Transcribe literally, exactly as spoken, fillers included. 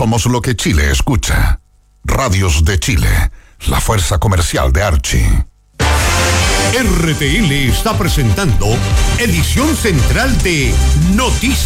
Somos lo que Chile escucha. Radios de Chile, la fuerza comercial de Archie. R T L está presentando edición central de Noticias.